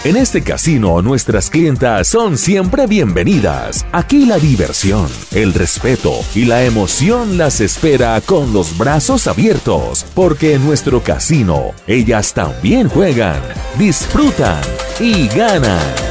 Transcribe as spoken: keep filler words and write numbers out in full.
En este casino, nuestras clientas son siempre bienvenidas. Aquí la diversión, el respeto y la emoción las espera con los brazos abiertos, porque en nuestro casino, ellas también juegan, disfrutan y ganan.